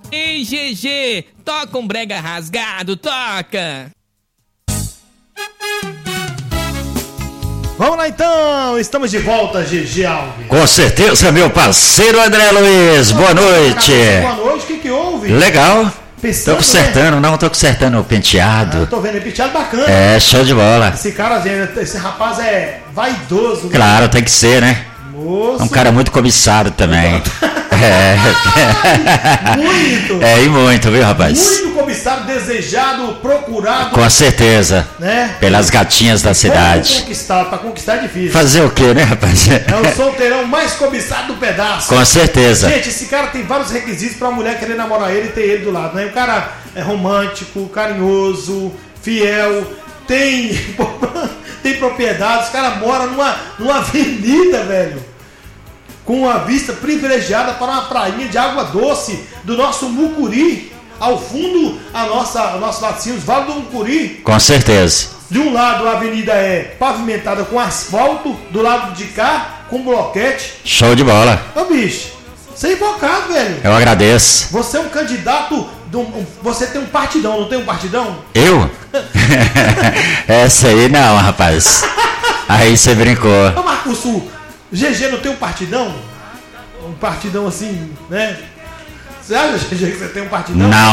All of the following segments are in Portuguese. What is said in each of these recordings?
Ei, GG, toca um brega rasgado, toca! Vamos lá então, estamos de volta, GG Alves. Com certeza, meu parceiro André Luiz, boa noite. Boa noite, o que houve? Legal. Pensando, tô consertando, né? Não tô consertando o penteado. Tô vendo, penteado bacana. É, show de bola. Esse cara, esse rapaz é vaidoso. Claro, né? Tem que ser, né? Moço. É um cara muito cobiçado também. Muito. É, e muito, viu, rapaz? Muito cobiçado, desejado, procurado. Com certeza. Né? Pelas gatinhas da cidade. Pra conquistar é difícil. Fazer o quê, né, rapaz? É o solteirão mais cobiçado do pedaço. Com certeza. Gente, esse cara tem vários requisitos pra mulher querer namorar ele e ter ele do lado, né? O cara é romântico, carinhoso, fiel, tem propriedades, o cara mora numa avenida, velho, com uma vista privilegiada para uma prainha de água doce do nosso Mucuri. Ao fundo, o nosso laticínios, Vale do Mucuri. Com certeza. De um lado a avenida é pavimentada com asfalto, do lado de cá com bloquete. Show de bola. Ô bicho, você é invocado, velho. Eu agradeço. Você é um candidato, você tem um partidão, não tem um partidão? Eu? Essa aí não, rapaz. Aí você brincou. Ô Marcos, GG não tem um partidão? Um partidão assim, né? Você acha, GG, que você tem um partidão? Não.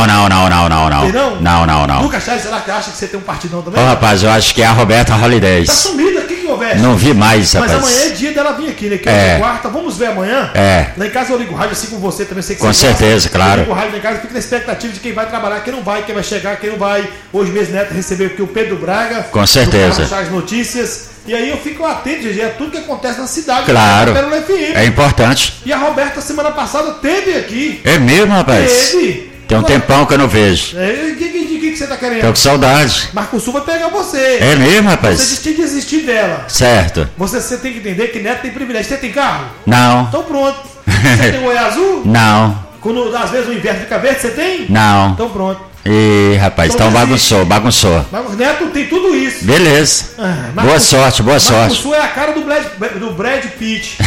Tem Não. Lucas Chaves, será que acha que você tem um partidão também? Ô, rapaz, eu acho que é a Roberta Holidays. Tá sumida, o que houve? Não vi mais, rapaz. Mas amanhã é dia dela vir aqui, né? Que é quarta, vamos ver amanhã? É. Lá em casa eu ligo o rádio assim com você também, sei que com você certeza, gosta. claro. Eu ligo o rádio lá em casa, fica na expectativa de quem vai trabalhar, quem não vai, quem vai chegar, quem não vai. Hoje mesmo, Neto recebeu aqui o Pedro Braga. Com certeza. As notícias. E aí eu fico atento, GG, a tudo que acontece na cidade. Claro. FM. É importante. E a Roberta, semana passada, teve aqui. É mesmo, rapaz? Teve. Tem um tempão que eu não vejo. De que você tá querendo? Tô com saudade. Marco Sul vai pegar você. É mesmo, rapaz? Você tinha que desistir dela. Certo. Você tem que entender que Neto tem privilégio. Você tem carro? Não. Então pronto. Você tem oi azul? Não. Quando às vezes o inverno fica verde, você tem? Não. Então pronto. Ih, rapaz, então bagunçou. Mas o Neto tem tudo isso. Beleza. Boa sorte. Marco Sul é a cara do Brad Pitt. E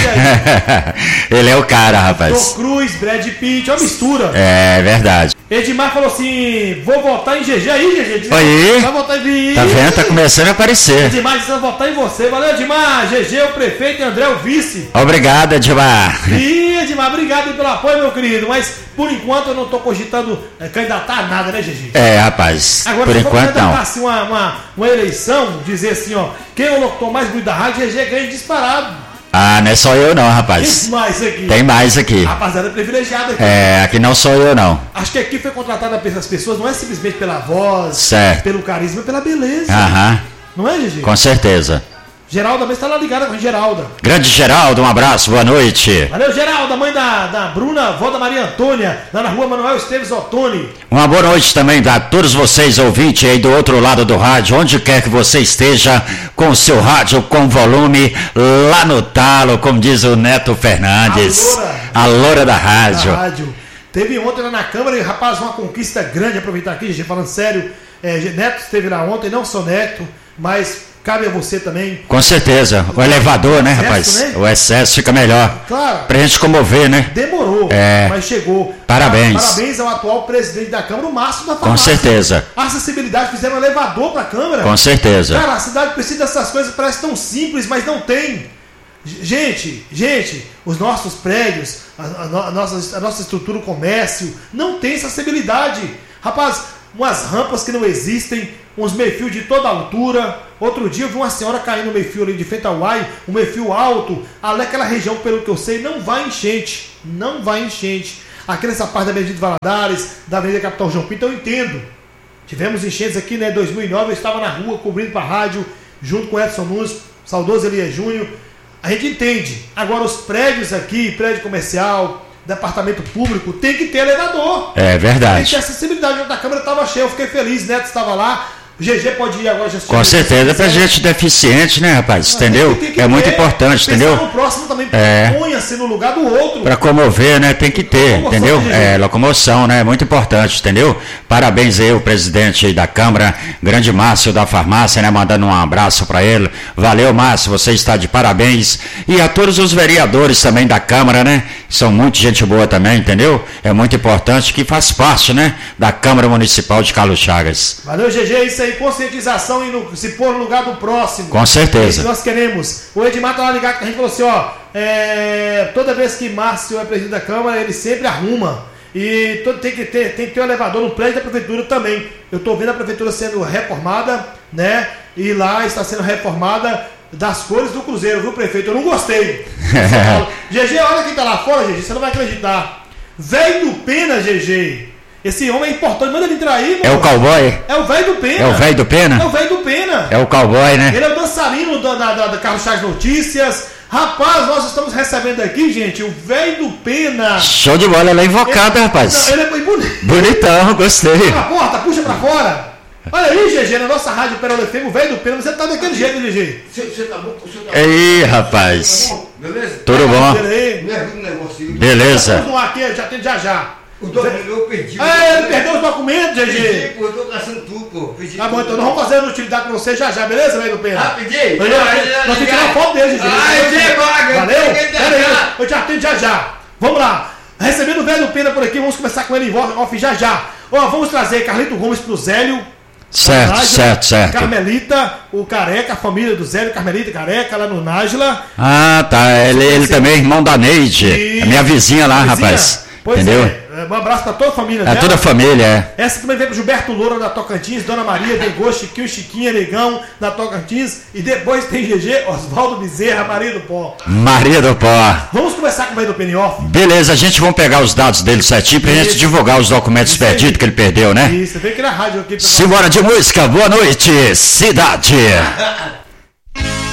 aí? Ele é o cara, rapaz. Tom Cruise, Brad Pitt, uma mistura. É verdade. Edmar falou assim: vou votar em GG aí, GG. Aí. Vai votar em mim. Tá vendo? Tá começando a aparecer. Edmar disse: vou votar em você. Valeu, Edmar. GG é o prefeito e André o vice. Obrigado, Edmar. Ih, Edmar, obrigado pelo apoio, meu querido. Mas por enquanto eu não tô cogitando candidatar a nada, né, GG? É, rapaz. Agora, por enquanto não. Assim, uma eleição, dizer assim, ó, quem é o locutor mais bonito da rádio, GG ganha disparado. Ah, não é só eu não, rapaz. Tem mais aqui. Tem mais aqui. Rapaziada privilegiada aqui. É, aqui não sou eu não. Acho que aqui foi contratada pelas pessoas, não é simplesmente pela voz, certo, pelo carisma, pela beleza. Aham. Não é, GG? Com certeza. Geralda mesmo está lá ligada com a Geralda. Grande Geralda, um abraço, boa noite. Valeu, Geralda, mãe da Bruna, avó da Maria Antônia, lá na rua Manuel Esteves Ottoni. Uma boa noite também a todos vocês ouvintes aí do outro lado do rádio, onde quer que você esteja, com o seu rádio com volume lá no talo, como diz o Neto Fernandes. A loura da rádio. Teve ontem lá na Câmara e, rapaz, uma conquista grande, aproveitar aqui, gente, falando sério. Neto esteve lá ontem, não só Neto, mas cabe a você também. Com certeza. O elevador, né, rapaz? Né? O excesso fica melhor. Claro. Pra gente comover, né? Demorou, mas chegou. Parabéns. Parabéns ao atual presidente da Câmara, o Márcio da Farmácia. Com certeza. A acessibilidade, fizeram um elevador pra Câmara. Com certeza. Cara, a cidade precisa dessas coisas, parece tão simples, mas não tem. Gente, os nossos prédios, a nossa estrutura, o comércio, não tem essa acessibilidade. Rapaz, umas rampas que não existem, uns meio-fio de toda altura. Outro dia eu vi uma senhora caindo no meio-fio ali de frente ao Uai, um meio-fio alto. Ali aquela região, pelo que eu sei, não vai enchente. Não vai enchente. Aqui nessa parte da Avenida de Valadares, da Avenida Capitão João Pinto, eu entendo. Tivemos enchentes aqui, né? Em 2009, eu estava na rua cobrindo para a rádio, junto com Edson Nunes, saudoso Elias Júnior. A gente entende. Agora os prédios aqui, prédio comercial, departamento público, tem que ter elevador. É verdade. Tem que ter acessibilidade. A Câmara estava cheia, eu fiquei feliz, Neto estava lá. O GG pode ir agora, Com certeza, pra gente deficiente, né, rapaz? Entendeu? Tem É muito importante, entendeu? No próximo também, ponha-se no lugar do outro. Pra comover, né? Tem que ter, entendeu? Locomoção, né? Muito importante, entendeu? Parabéns aí, o presidente aí da Câmara, grande Márcio da farmácia, né? Mandando um abraço pra ele. Valeu, Márcio, você está de parabéns. E a todos os vereadores também da Câmara, né? São muito gente boa também, entendeu? É muito importante que faz parte, né? Da Câmara Municipal de Carlos Chagas. Valeu, GG, é isso aí, conscientização e se pôr no lugar do próximo. Com certeza. É isso que nós queremos. O Edmar tá lá ligado que a gente falou assim, ó, toda vez que Márcio é presidente da Câmara, ele sempre arruma. E tem que ter um elevador no prédio da prefeitura também. Eu estou vendo a prefeitura sendo reformada, né? E lá está sendo reformada das cores do Cruzeiro, viu, prefeito? Eu não gostei. GG, olha quem tá lá fora, GG, você não vai acreditar. Velho do Pena, GG. Esse homem é importante, manda ele entrar aí, mano. É o cowboy? É o velho do Pena. É o velho do Pena? É o velho do Pena. É o cowboy, né? Ele é o dançarino da Carlos Chagas Notícias. Rapaz, nós estamos recebendo aqui, gente, o velho do Pena. Show de bola, ele é invocado, rapaz. Não, ele é muito bonito. Bonitão, gostei. Puxa pra porta, puxa pra fora. Olha aí, GG, na nossa rádio Perola FM, o velho do Pena, você tá daquele jeito, GG. Você tá bom? Aí, rapaz. Tá bom? Beleza? Tudo bom? Não um negócio. Beleza. Vamos lá aqui, já tem já. O documento eu perdi. Ele perdeu os documentos, GG. Perdi, pô, eu tô caçando tudo, pô. Perdi Tá bom, tudo. então nós vamos fazer a utilidade pra você já, beleza, velho do Pena? Rapidinho. Nós temos que tirar uma foto dele, GG. Valeu? Pera aí, eu te atendo já. Vamos lá. Recebendo o velho do Pena por aqui, vamos começar com ele em off já. Ó, vamos trazer Carlito Gomes pro Zélio. Certo. Carmelita, o Careca, a família do Zélio, Carmelita e Careca, lá no Nájila. Ah, tá. Ele também é irmão da Neide. É minha vizinha lá, rapaz. Pois entendeu? Um abraço pra toda a família dela. Toda a família, é. Essa também veio pro Gilberto Loura da Tocantins, Dona Maria, Degô, Chiquinho, Chiquinha, Negão da Tocantins. E depois tem GG, Oswaldo Bezerra, Maria do Pó. Maria do Pó. Vamos conversar com o velho do Penioff? Beleza, a gente vai pegar os dados dele certinho pra gente divulgar os documentos perdidos que ele perdeu, né? Isso, vem aqui na rádio aqui. Simbora de música, boa noite, cidade.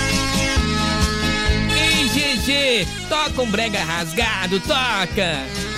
Ei, GG, toca um brega rasgado, toca.